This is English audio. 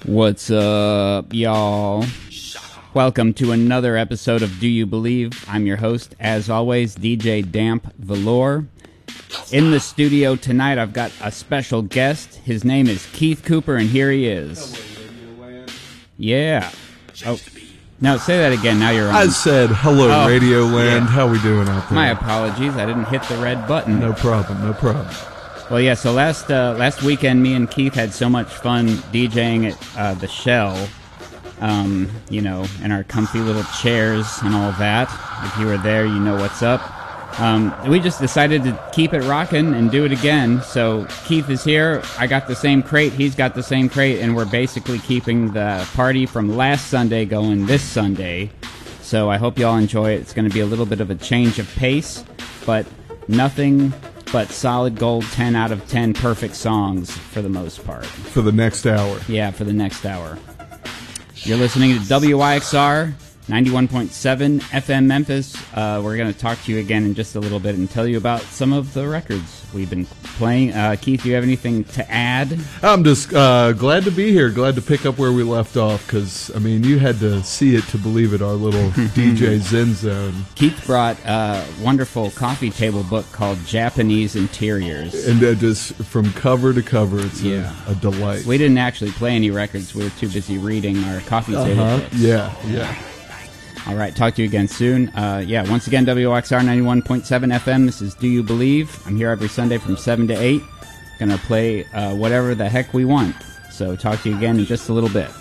What's up, y'all? Welcome to another episode of Do You Believe? I'm your host, as always, DJ Damp Velour. In the studio tonight, I've got a special guest. His name is Keith Cooper, and here he is. Yeah. Oh, no, say that again. Now you're on. I said, hello, Radioland. Yeah. How we doing out there? My apologies. I didn't hit the red button. No problem, no problem. Well, yeah, so last weekend, me and Keith had so much fun DJing at the Shell, in our comfy little chairs and all that. If you were there, you know what's up. We just decided to keep it rocking and do it again. So Keith is here. I got the same crate. He's got the same crate. And we're basically keeping the party from last Sunday going this Sunday. So I hope y'all enjoy it. It's going to be a little bit of a change of pace, but nothing but solid gold 10 out of 10 perfect songs for the most part. For the next hour. Yeah, for the next hour. You're listening to WYXR 91.7 FM Memphis. We're going to talk to you again in just a little bit and tell you about some of the records we've been playing. Keith, do you have anything to add? I'm just glad to be here, glad to pick up where we left off, because, I mean, you had to see it to believe it, our little DJ Zen Zone. Keith brought a wonderful coffee table book called Japanese Interiors. And just from cover to cover, it's a delight. We didn't actually play any records. We were too busy reading our coffee table books. Yeah. All right, talk to you again soon. Once again, WXR 91.7 FM. This is Do You Believe? I'm here every Sunday from 7 to 8. Going to play whatever the heck we want. So talk to you again in just a little bit.